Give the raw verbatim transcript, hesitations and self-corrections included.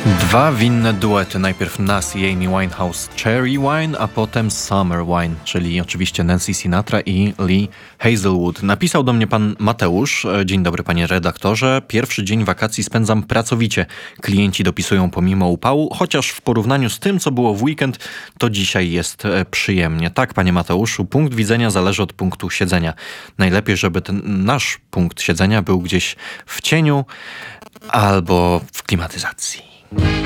Dwa winne duety. Najpierw Nas i Amy Winehouse Cherry Wine, a potem Summer Wine, czyli oczywiście Nancy Sinatra i Lee Hazelwood. Napisał do mnie pan Mateusz. Dzień dobry panie redaktorze. Pierwszy dzień wakacji spędzam pracowicie. Klienci dopisują pomimo upału, chociaż w porównaniu z tym, co było w weekend, to dzisiaj jest przyjemnie. Tak, panie Mateuszu, punkt widzenia zależy od punktu siedzenia. Najlepiej, żeby ten nasz punkt siedzenia był gdzieś w cieniu albo w klimatyzacji.